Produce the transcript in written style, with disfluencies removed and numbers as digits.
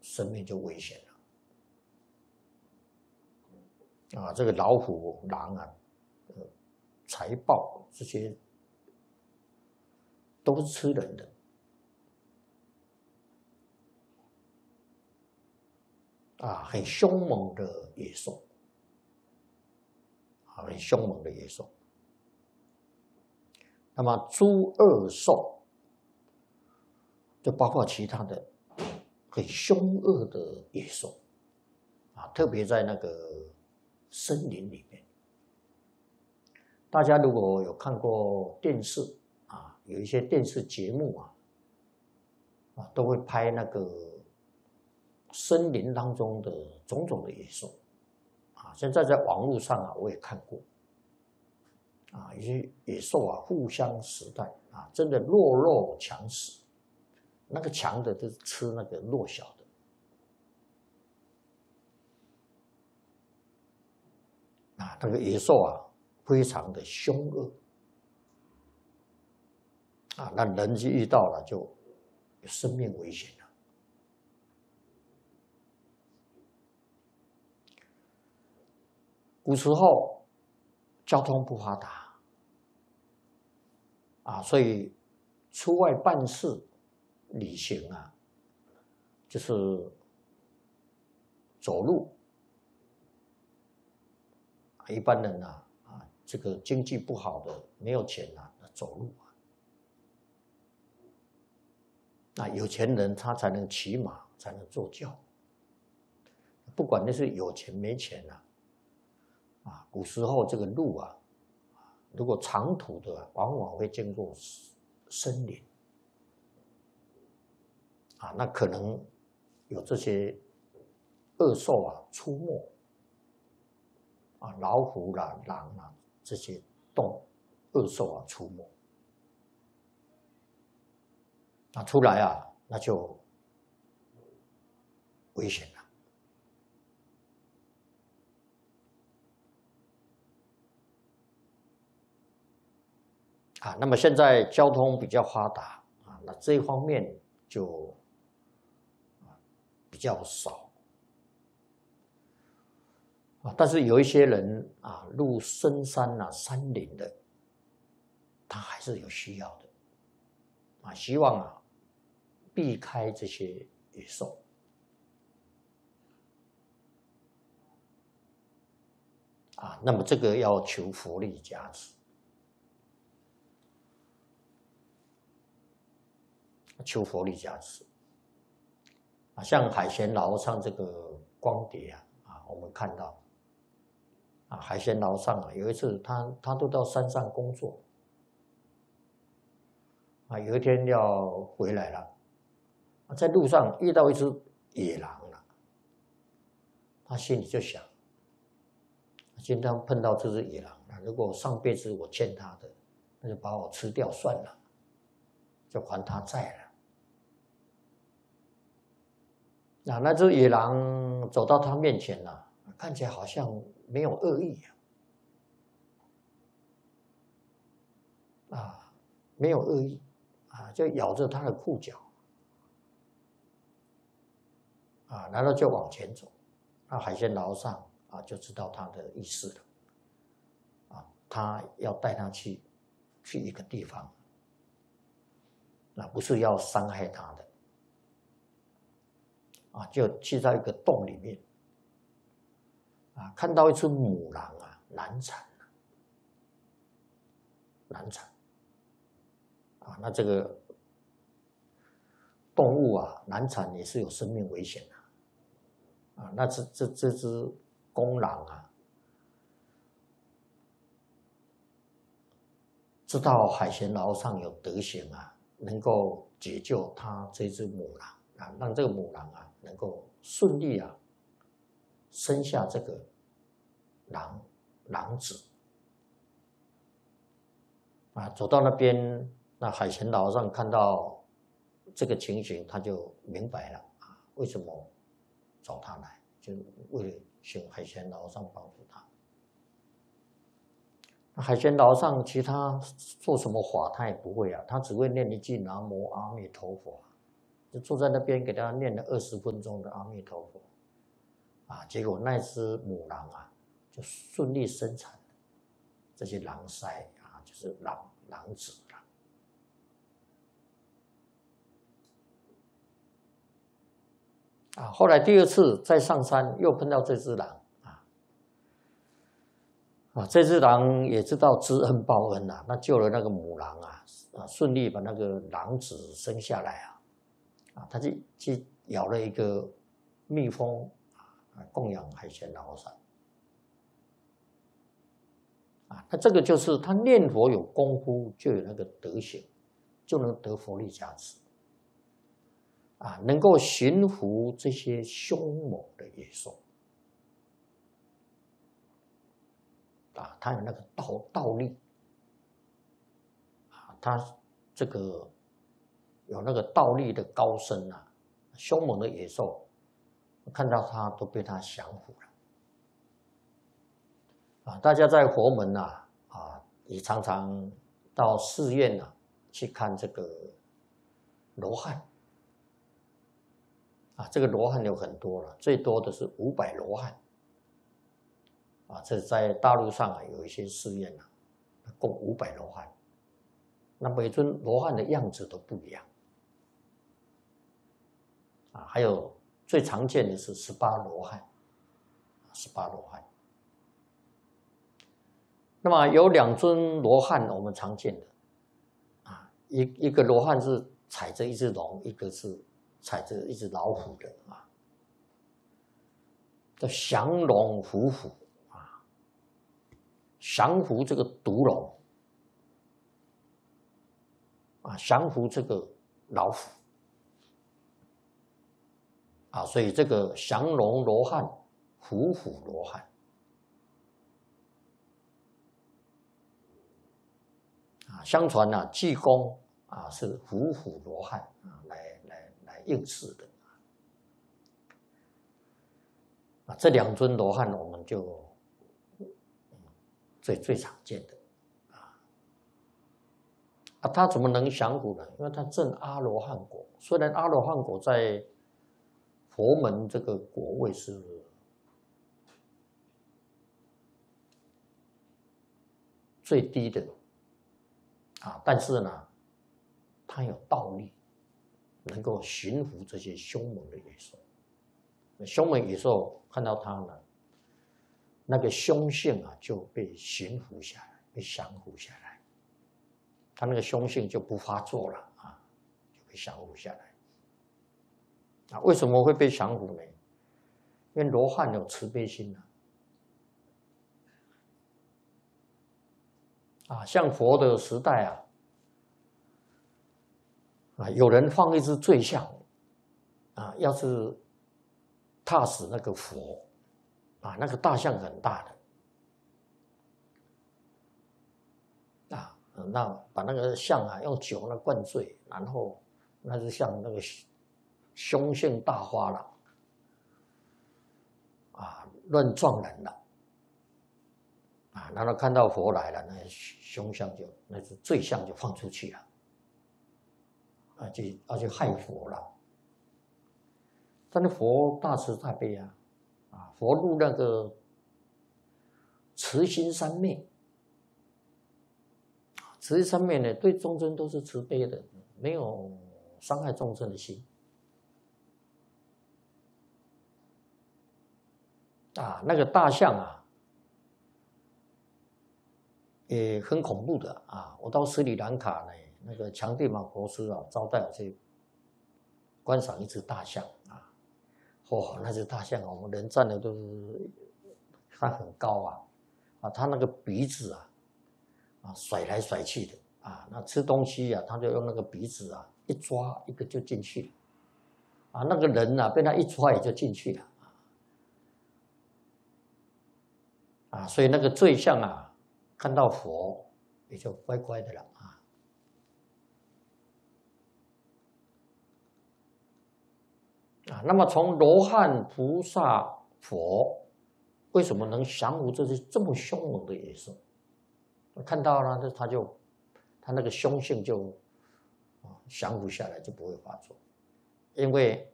生命就危险了。这个老虎、狼啊，财豹这些都是吃人的。很凶猛的野兽，很凶猛的野兽。那么诸恶兽，就包括其他的很凶恶的野兽，特别在那个森林里面。大家如果有看过电视有一些电视节目都会拍那个森林当中的种种的野兽，现在在网络上我也看过，有些野兽互相食啖，真的弱肉强食，那个强的就是吃那个弱小的。那个野兽非常的凶恶，那人一遇到了就有生命危险了。古时候交通不发达所以出外办事旅行就是走路。一般人这个经济不好的没有钱走路有钱人他才能骑马，才能坐轿。不管那是有钱没钱古时候这个路如果长途的往往会经过森林那可能有这些恶兽出没老虎啦、狼这些恶兽出没。出来那就危险了。那么现在交通比较发达那这一方面就比较少但是有一些人入深山山林的，他还是有需要的希望避开这些野兽那么这个要求佛力加持。求佛力加持像海贤老和尚这个光碟我们看到海贤老和尚有一次他都到山上工作有一天要回来了在路上遇到一只野狼了，他心里就想，今天碰到这只野狼如果上辈子我欠他的，那就把我吃掉算了，就还他债了。那只野狼走到他面前了，看起来好像没有恶意没有恶意就咬着他的裤脚然后就往前走。海鲜老和尚就知道他的意思了他要带他去一个地方，不是要伤害他的就去到一个洞里面看到一只母狼难产那这个动物难产也是有生命危险的那这只公狼知道海贤老和尚有德行能够解救他这只母狼让这个母狼能够顺利生下这个狼子走到那边，那海贤老和尚看到这个情形，他就明白了为什么找他来，就为了请海贤老和尚帮助他。海贤老和尚其他做什么法他也不会他只会念一句南无阿弥陀佛就坐在那边给他念了20分钟的阿弥陀佛，啊，结果那只母狼啊，就顺利生产了这些狼腮啊，就是狼子了。啊，后来第2次再上山，又碰到这只狼。这只狼也知道知恩报恩啊，那救了那个母狼啊，顺利把那个狼子生下来啊，他去咬了一个蜜蜂啊，供养海鲜老散啊，那这个就是他念佛有功夫，就有那个德行，就能得佛力加持啊，能够驯服这些凶猛的野兽。啊，他有那个道力啊，他这个有那个道力的高深啊，凶猛的野兽看到他都被他降服了啊。大家在佛门也常常到寺院去看这个罗汉啊，这个罗汉有很多了，最多的是500罗汉。这在大陆上有一些寺院共500罗汉，那每尊罗汉的样子都不一样啊。还有最常见的是18罗汉，18罗汉。那么有2尊罗汉我们常见的啊，一个罗汉是踩着一只龙，一个是踩着一只老虎的啊，叫降龙伏虎。降服这个毒龙啊，降服这个老虎啊，所以这个降龙罗汉、伏虎罗汉啊，相传济公是伏虎罗汉来应试的啊，这2尊罗汉我们就最常见的他怎么能降服呢？因为他证阿罗汉果，虽然阿罗汉果在佛门这个果位是最低的但是呢，他有道力，能够驯服这些凶猛的野兽。凶猛野兽看到他呢，那个凶性就被驯服下来，被降服下来，他那个凶性就不发作了就被降服下来为什么会被降服呢？因为罗汉有慈悲心像佛的时代有人放一只醉象要是踏死那个佛那个大象很大的那把那个象用酒灌醉，然后那只象那个凶性大发了乱撞人了然后看到佛来了，那凶象那只醉象就放出去了要去害佛了。但是佛大慈大悲佛入那个慈心三昧，慈心三昧呢，对众生都是慈悲的，没有伤害众生的心那个大象也很恐怖的我到斯里兰卡呢，那个强地玛国师招待我去观赏一只大象那只大象我们人站的都是它很高它那个鼻子甩来甩去的那吃东西它就用那个鼻子一抓一个就进去了那个人被它一抓也就进去了所以那个醉象看到佛也就乖乖的了那么从罗汉、菩萨、佛为什么能降服这些这么凶猛的野兽？看到了他那个凶性就降服下来，就不会发作因为